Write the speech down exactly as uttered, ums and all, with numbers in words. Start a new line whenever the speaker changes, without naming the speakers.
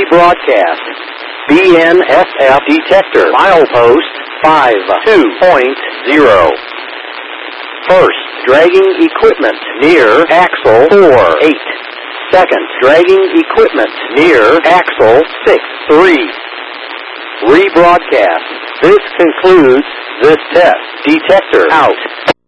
Rebroadcast. B N S F detector. Milepost five two point zero. First, dragging equipment near axle four eight. Second, dragging equipment near axle six three. Rebroadcast. This concludes this test. Detector out.